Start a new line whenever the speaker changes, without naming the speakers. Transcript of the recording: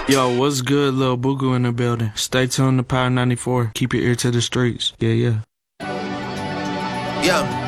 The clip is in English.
Yo, what's good, Lil Bugu in the building? Stay tuned to Power 94. Keep your ear to the streets. Yeah, yeah.
Yeah.